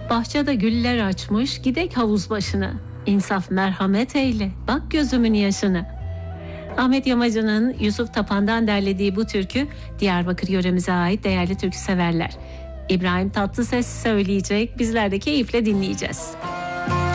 Bahçede güller açmış, gidek havuz başına. İnsaf merhamet eyle, bak gözümün yaşını. Ahmet Yamacı'nın Yusuf Tapan'dan derlediği bu türkü Diyarbakır yöremize ait değerli türkü severler. İbrahim Tatlıses söyleyecek, bizler de keyifle dinleyeceğiz.